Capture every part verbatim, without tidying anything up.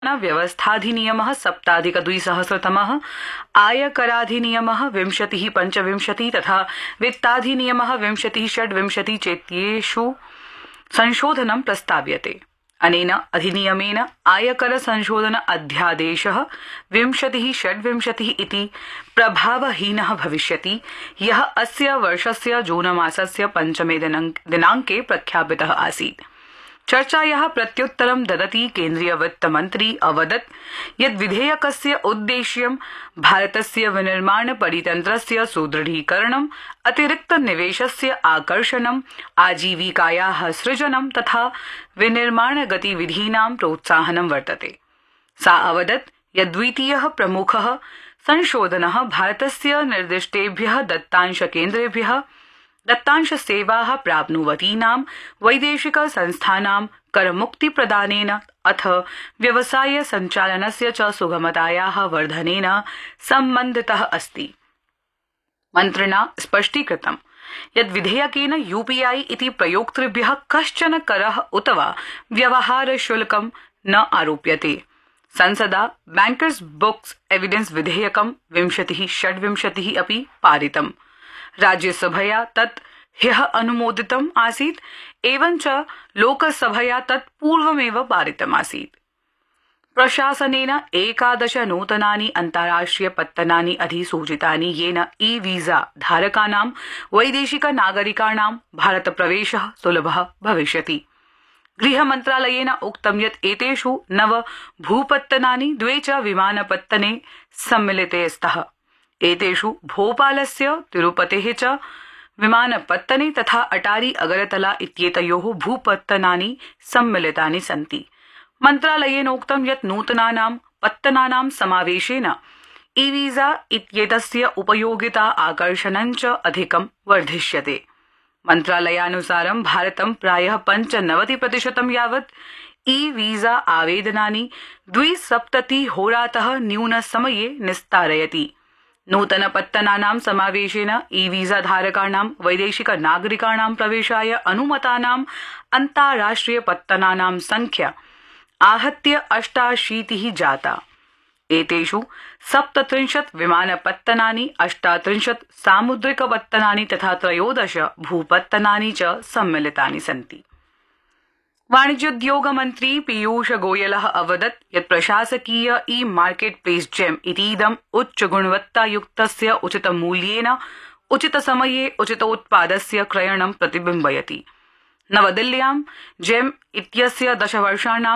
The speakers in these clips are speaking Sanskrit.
व्यवस्थाधिनियमः सप्ताधिकद्विसहस्रतमः, आयकराधिनियमः विंशतिः पञ्चविंशतिः तथा वित्ताधिनियमः विंशतिः षड्विंशतिः चेत्येषु संशोधनं प्रस्ताव्यते। अनेन अधिनियमेन आयकर संशोधन अध्यादेशः विंशतिः षड्विंशतिः इति प्रभावहीनः भविष्यति, यः अस्य वर्षस्य जूनमासस्य पञ्चमे दिनाङ्के प्रख्यापितः आसीत्। चर्चायाः प्रत्युत्तरं ददती केन्द्रीय वित्तमन्त्री अवदत् यत् विधेयकस्य उद्देश्यं भारतस्य विनिर्माण परितन्त्रस्य सुदृढीकरणं, अतिरिक्त निवेशस्य आकर्षणं, आजीविकायाः सृजनं तथा विनिर्माण गतिविधीनां प्रोत्साहनं वर्तते। सा अवदत् यत् द्वितीयः प्रमुखः संशोधनः भारतस्य निर्दिष्टेभ्यः दत्तांशकेन्द्रेभ्यः दत्तांश सेवाः प्राप्नुवतीनां वैदेशिक संस्थानां करमुक्तिप्रदानेन अथ व्यवसाय सञ्चालनस्य च सुगमतायाः वर्धनेन सम्बन्धितः अस्ति। मन्त्रिणा स्पष्टीकृतं यत् विधेयकेन यूपीआई इति प्रयोक्तृभ्यः कश्चन करः उत वा व्यवहारशुल्कं न आरोप्यते। संसदा बैंकर्स बुक्स एविडेंस विधेयकं विंशतिः षड्विंशतिः अपि पारितम्। राज्यसभया तत् ह्यः अनुमोदितम् आसीत्, एवञ्च लोकसभया तत् पूर्वमेव पारितमासीत्। प्रशासनेन एकादश नूतनानि अन्ताराष्ट्रिय पत्तनानि अधिसूचितानि, येन ई वीजा धारकानां वैदेशिक नागरिकाणां भारतप्रवेशः सुलभः भविष्यति। गृहमन्त्रालयेन उक्तं यत् एतेषु नव भूपत्तनानि द्वे च विमानपत्तने सम्मिलिते स्तः। एतेषु भोपालस्य तिरुपतेः च विमानपत्तने तथा अटारी अगरतला इत्येतयोः भूपत्तनानि सम्मिलितानि सन्ति। मन्त्रालयेनोक्तं यत् नूतनानां पत्तनानां समावेशेन ई वीजा इत्येतस्य उपयोगिता आकर्षणं च अधिकं वर्धिष्यते। मन्त्रालयानुसारं भारतं प्रायः पञ्चनवति प्रतिशतं यावत् ई वीजा आवेदनानि द्विसप्ततिहोरातः न्यूनसमये निस्तारयति। नूतन पत्तनानां समावेशेन ई वीजा धारकाणां वैदेशिक नागरिकाणां प्रवेशाय अनुमतानां अन्ताराष्ट्रिय पत्तनानां संख्या आहत्य अष्टाशीतिः जाता। एतेषु सप्तत्रिंशत् विमानपत्तनानि, अष्टात्रिंशत् सामुद्रिक पत्तनानि तथा त्रयोदश भूपत्तनानि च सम्मिलितानि सन्ति। वाणिज्योद्योग मन्त्री पीयूष गोयलः अवदत् यत् प्रशासकीय ई मार्केट प्लेस जेम इतीदम् उच्च गुणवत्तायुक्तस्य उचितमूल्येन उचितसमये उचितोत्पादस्य क्रयणं प्रतिबिम्बयति। नवदिल्ल्यां जेम इत्यस्य दशवर्षाणां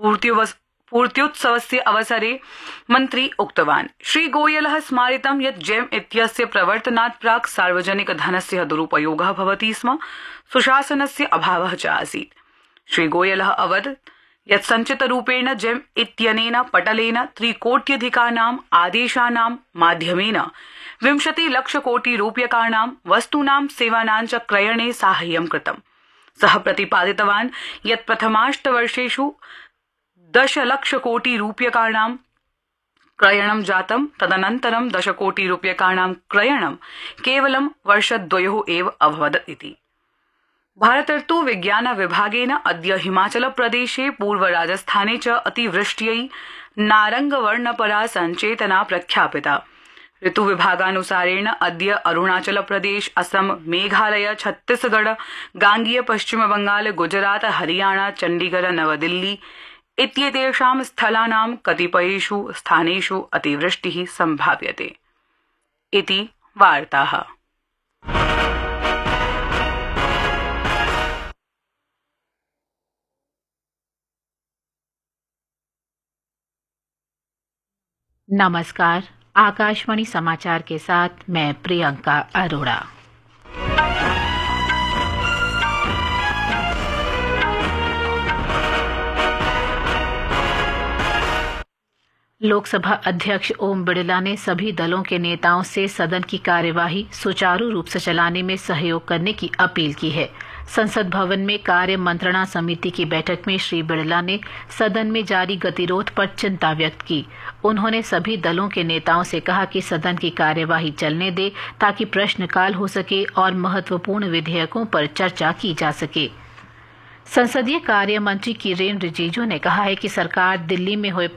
पूर्त्युत्सवस्य अवसरे मन्त्री उक्तवान्। श्रीगोयलः स्मारितं यत् जेम इत्यस्य प्रवर्तनात् प्राक् सार्वजनिक धनस्य दुरुपयोगः भवति स्म, सुशासनस्य अभावः च आसीत्। श्रीगोयलः अवदत् यत् संचितरूपेण जेम इत्यनेन पटलेन त्रिकोट्यधिकानाम् आदेशानां माध्यमेन विंशतिलक्षकोटिरूप्यकाणां वस्तूनां सेवानां च क्रयणे साहाय्यं कृतम्। सः प्रतिपादितवान् यत् प्रथमाष्टवर्षेषु दशलक्षकोटिरूप्यकाणां क्रयणं जातं, तदनन्तरं दशकोटिरूप्यकाणां क्रयणं केवलं वर्षद्वयोः एव अभवत् इति। भारतर्तु विज्ञान विभागेन अद्य हिमाचल प्रदेशे, पूर्व राजस्थाने च अतिवृष्ट्यै नारंगवर्णपरा संचेतना प्रख्यापिता। ऋतु विभागानुसारेण अद्य अरुणाचल प्रदेश, असम, मेघालय, छत्तीसगढ़, गांगीय पश्चिम बंगाल, गुजरात, हरियाणा, चंडीगढ़, नवदिल्ली इत्येतेषां स्थलानां कतिपयेषु स्थानेषु अतिवृष्टिः सम्भाव्यते इति वार्ताः। नमस्कार, आकाशवाणी समाचार के साथ मैं प्रियंका अरोड़ा। लोकसभा अध्यक्ष ओम बिड़ला ने सभी दलों के नेताओं से सदन की कार्यवाही सुचारू रूप से चलाने में सहयोग करने की अपील की है। संसद भवन में कार्य मंत्रणा समिति की बैठक में श्री बिड़ला ने सदन में जारी गतिरोध पर चिंता व्यक्त की। उन्होंने सभी दलों के नेताओं से कहा कि सदन की कार्यवाही चलने दे ताकि प्रश्नकाल हो सके और महत्वपूर्ण विधेयकों पर चर्चा की जा सके। संसदीय कार्य मंत्री किरेन रिजिजू ने कहा है कि सरकार दिल्ली में हुए